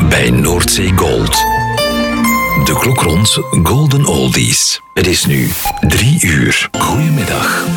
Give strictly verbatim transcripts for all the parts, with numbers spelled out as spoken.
bij Noordzee Gold. De klok rond Golden Oldies. Het is nu drie uur. Goedemiddag.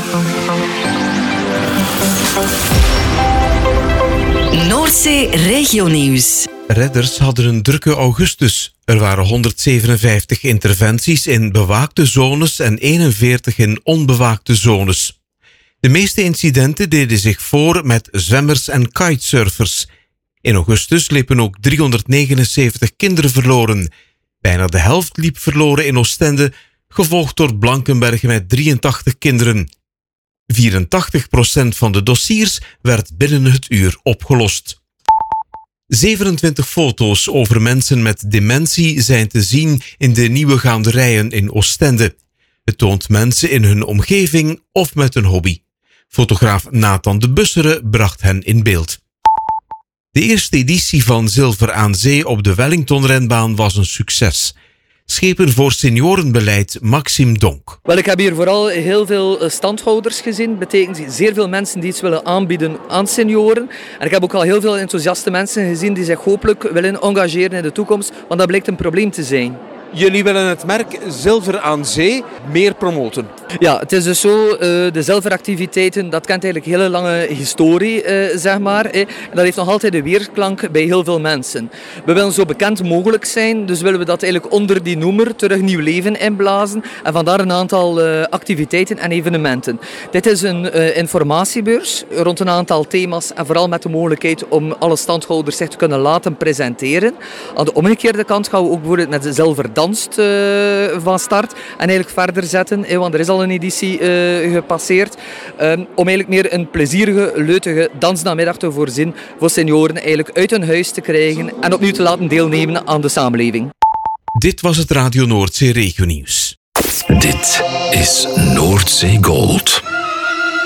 Noordzee Regionieuws. Redders hadden een drukke augustus. Er waren honderdzevenenvijftig interventies in bewaakte zones en eenenveertig in onbewaakte zones. De meeste incidenten deden zich voor met zwemmers en kitesurfers. In augustus liepen ook driehonderdnegenenzeventig kinderen verloren. Bijna de helft liep verloren in Oostende, gevolgd door Blankenberge met drieëntachtig kinderen. vierentachtig procent van de dossiers werd binnen het uur opgelost. zevenentwintig foto's over mensen met dementie zijn te zien in de nieuwe gaanderijen in Oostende. Het toont mensen in hun omgeving of met een hobby. Fotograaf Nathan de Busseren bracht hen in beeld. De eerste editie van Zilver aan Zee op de Wellington-renbaan was een succes. Schepen voor seniorenbeleid Maxime Donk. Wel, ik heb hier vooral heel veel standhouders gezien. Dat betekent zeer veel mensen die iets willen aanbieden aan senioren. En ik heb ook al heel veel enthousiaste mensen gezien die zich hopelijk willen engageren in de toekomst, want dat blijkt een probleem te zijn. Jullie willen het merk Zilver aan Zee meer promoten. Ja, het is dus zo, de zilveractiviteiten, dat kent eigenlijk een hele lange historie, zeg maar. En dat heeft nog altijd een weerklank bij heel veel mensen. We willen zo bekend mogelijk zijn, dus willen we dat eigenlijk onder die noemer terug nieuw leven inblazen. En vandaar een aantal activiteiten en evenementen. Dit is een informatiebeurs rond een aantal thema's en vooral met de mogelijkheid om alle standhouders zich te kunnen laten presenteren. Aan de omgekeerde kant gaan we ook bijvoorbeeld met de zilver danst uh, van start en eigenlijk verder zetten, eh, want er is al een editie uh, gepasseerd, um, om eigenlijk meer een plezierige, leutige dansnamiddag te voorzien voor senioren eigenlijk uit hun huis te krijgen en opnieuw te laten deelnemen aan de samenleving. Dit was het Radio Noordzee Regionieuws. Dit is Noordzee Gold.